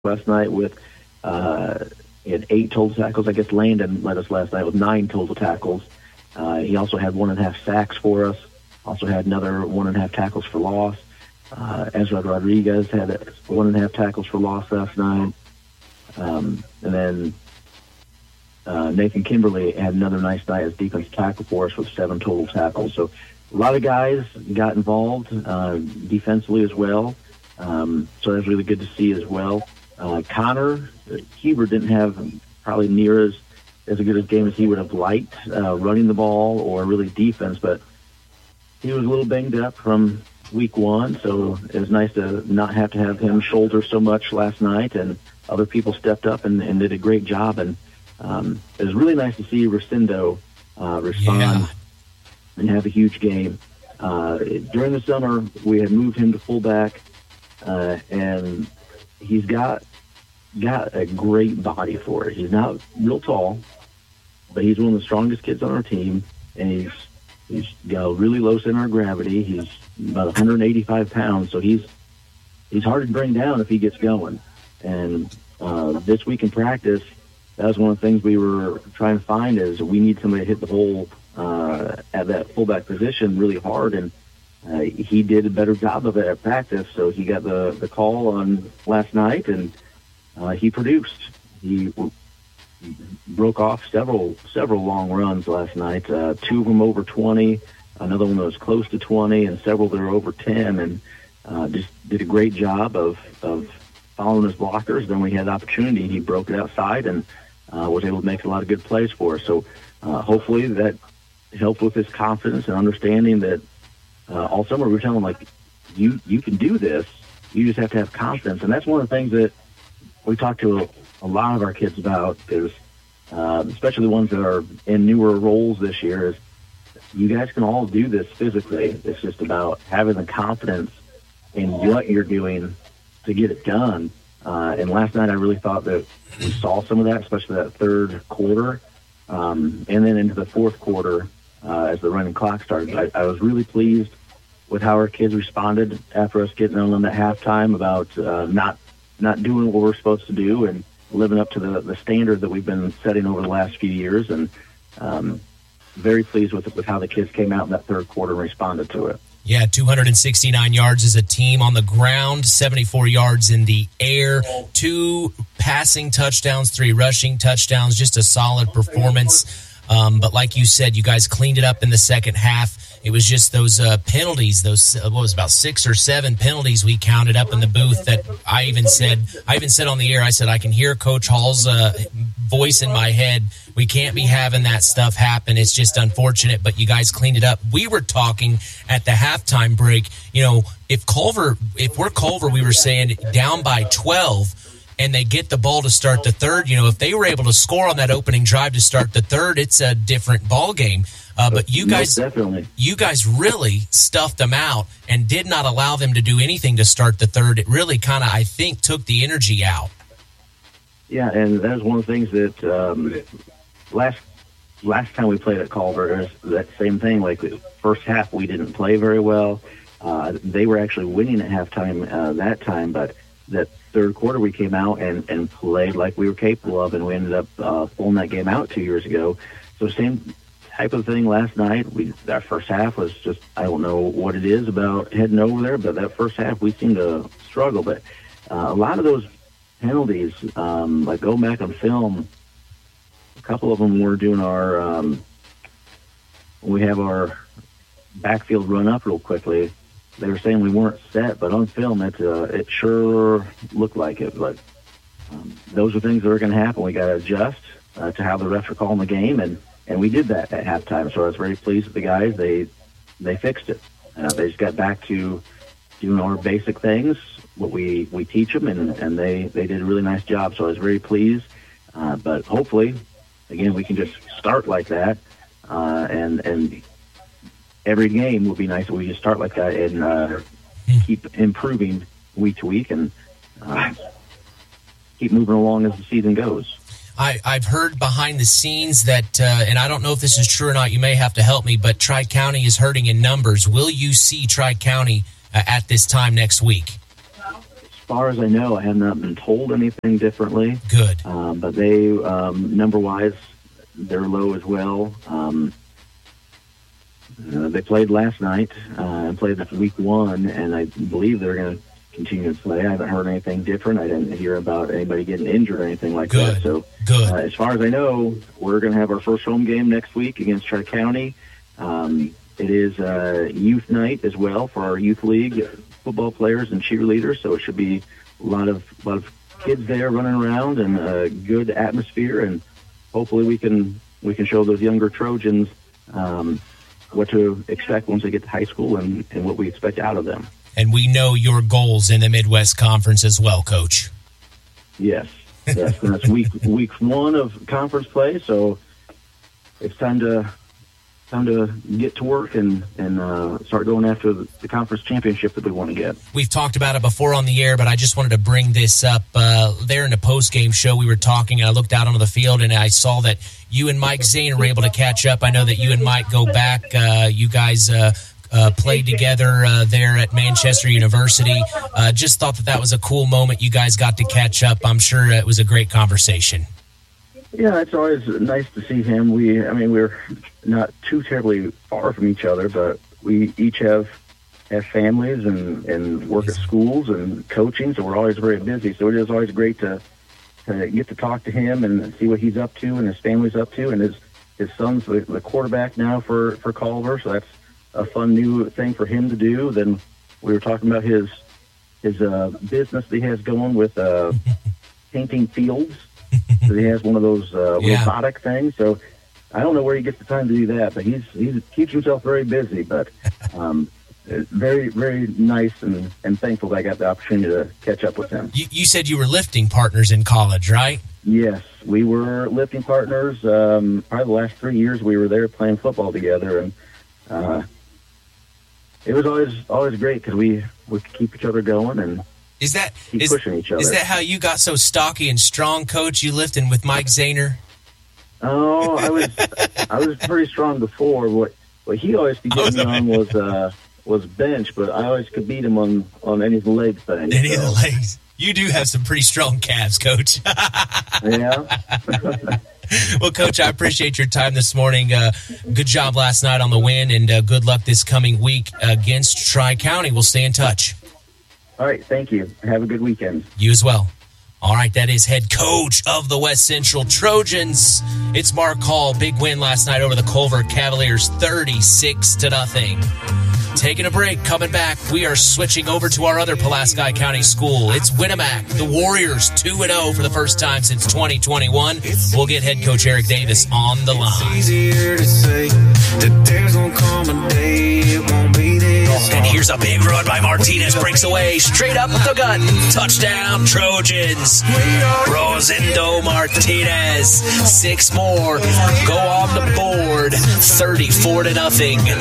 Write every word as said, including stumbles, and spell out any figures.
last night with uh, he had eight total tackles. I guess Landon led us last night with nine total tackles. Uh, he also had one and a half sacks for us. Also had another one and a half tackles for loss. Uh, Ezra Rodriguez had one and a half tackles for loss last night. Um, and then uh, Nathan Kimberly had another nice night as defensive tackle for us with seven total tackles. So a lot of guys got involved uh, defensively as well. Um, so that's really good to see as well. Uh, Connor Huber didn't have probably near as, as a good a game as he would have liked uh, running the ball or really defense, but he was a little banged up from week one, so it was nice to not have to have him shoulder so much last night, and other people stepped up and, and did a great job. And um, it was really nice to see Rosendo uh, respond yeah. and have a huge game. Uh, during the summer, we had moved him to fullback, uh, and he's got got a great body for it. He's not real tall, but he's one of the strongest kids on our team, and he's he's got a really low center of gravity. He's about one hundred eighty-five pounds, so he's he's hard to bring down if he gets going. And uh, this week in practice, that was one of the things we were trying to find is we need somebody to hit the hole uh, at that fullback position really hard, and uh, he did a better job of it at practice. So he got the, the call on last night, and uh, he produced. He broke off several several long runs last night, uh, two of them over twenty, another one that was close to twenty, and several that are over ten, and uh, just did a great job of, of following his blockers. Then we had the opportunity, he broke it outside and uh, was able to make a lot of good plays for us. So uh, hopefully that helped with his confidence and understanding that uh, all summer we were telling him, like, you, you can do this, you just have to have confidence. And that's one of the things that we talk to a, a lot of our kids about is, uh, especially the ones that are in newer roles this year, is you guys can all do this physically. It's just about having the confidence in what you're doing to get it done. Uh, and last night I really thought that we saw some of that, especially that third quarter. Um, and then into the fourth quarter, uh, as the running clock started, I, I was really pleased with how our kids responded after us getting on them at halftime about uh, not not doing what we're supposed to do and living up to the, the standard that we've been setting over the last few years. And um, very pleased with with how the kids came out in that third quarter and responded to it. Yeah, two hundred sixty-nine yards as a team on the ground, seventy-four yards in the air, two passing touchdowns, three rushing touchdowns, just a solid performance. Um, but like you said, you guys cleaned it up in the second half. It was just those uh, penalties, those uh, what was it, about six or seven penalties we counted up in the booth that I even said, I even said on the air, I said, I can hear Coach Hall's uh, voice in my head. We can't be having that stuff happen. It's just unfortunate, but you guys cleaned it up. We were talking at the halftime break, you know, if Culver, if we're Culver, we were saying down by twelve, and they get the ball to start the third, you know, if they were able to score on that opening drive to start the third, it's a different ball game. Uh, but you guys, definitely. you guys really stuffed them out and did not allow them to do anything to start the third. It really kind of, I think, took the energy out. Yeah, and that was one of the things that um, last last time we played at Culver, it was that same thing. Like the first half, we didn't play very well. Uh, they were actually winning at halftime uh, that time, but that third quarter we came out and, and played like we were capable of, and we ended up uh, pulling that game out two years ago. So same type of thing last night. We our first half was just, I don't know what it is about heading over there, but that first half we seemed to struggle. But uh, a lot of those penalties, um, like go back on film, a couple of them were doing our, um, we have our backfield run up real quickly. They were saying we weren't set, but on film, it, uh, it sure looked like it. But um, those are things that are going to happen. We got to adjust uh, to how the refs are calling the game, and, and we did that at halftime. So I was very pleased with the guys. They they fixed it. Uh, they just got back to doing our basic things, what we, we teach them, and, and they, they did a really nice job. So I was very pleased. Uh, but hopefully, again, we can just start like that, uh, and and every game would be nice if we just start like that and uh, keep improving week to week and uh, keep moving along as the season goes. I, I've heard behind the scenes that, uh, and I don't know if this is true or not, you may have to help me, but Tri-County is hurting in numbers. Will you see Tri-County uh, at this time next week? As far as I know, I have not been told anything differently. Good. Um, but they, um, number-wise, they're low as well. Um, uh, they played last night uh, and played this week one, and I believe they're going to continue to play. I haven't heard anything different. I didn't hear about anybody getting injured or anything like Good. that. So, Good. Uh, as far as I know, we're going to have our first home game next week against Tri-County. Um, it is uh, youth night as well for our youth league football players and cheerleaders, so it should be a lot of a lot of kids there running around and a good atmosphere, and hopefully we can we can show those younger Trojans um, what to expect once they get to high school and, and what we expect out of them. And we know your goals in the Midwest Conference as well, Coach. Yes, yes, that's week week one of conference play, so it's time to time to get to work and and uh, start going after the, the conference championship that we want to get. We've talked about it before on the air, but I just wanted to bring this up. Uh, there in the post-game show, we were talking, and I looked out onto the field, and I saw that you and Mike Zane were able to catch up. I know that you and Mike go back. Uh, you guys uh, uh, played together uh, there at Manchester University. Uh, just thought that that was a cool moment. You guys got to catch up. I'm sure it was a great conversation. Yeah, it's always nice to see him. We, I mean, we're not too terribly far from each other, but we each have have families and, and work at schools and coaching, so we're always very busy. So it is always great to, to get to talk to him and see what he's up to and his family's up to. And his his son's the, the quarterback now for, for Culver, so that's a fun new thing for him to do. Then we were talking about his his uh, business that he has going with uh, painting fields. So he has one of those uh, yeah. robotic things. So I don't know where he gets the time to do that, but he's he keeps himself very busy. But um, very, very nice and, and thankful that I got the opportunity to catch up with him. You, you said you were lifting partners in college, right? Yes, we were lifting partners. Um, probably the last three years we were there playing football together, and uh, it was always always great because we we could keep each other going and. Is that Keep is, pushing each other. Is that how you got so stocky and strong, Coach? You lifting with Mike Zahner? Oh, I was I was pretty strong before. What what he always could get me on was uh, was bench, but I always could beat him on, on any of the leg things. Any so. of the legs. You do have some pretty strong calves, Coach. Yeah. Well, Coach, I appreciate your time this morning. Uh, good job last night on the win, and uh, good luck this coming week against Tri-County. We'll stay in touch. All right, thank you. Have a good weekend. You as well. All right, that is head coach of the West Central Trojans. It's Mark Hall. Big win last night over the Culver Cavaliers, thirty-six to nothing. Taking a break, coming back, we are switching over to our other Pulaski County school. It's Winamac, the Warriors, two and oh for the first time since twenty twenty-one. We'll get head coach Eric Davis on the line. It's easier to say that there's gonna come a day it won't be this And here's a big run by Martinez, breaks away, straight up the gut. Touchdown, Trojans. Rosendo Martinez. Six more go on the board, thirty-four to nothing.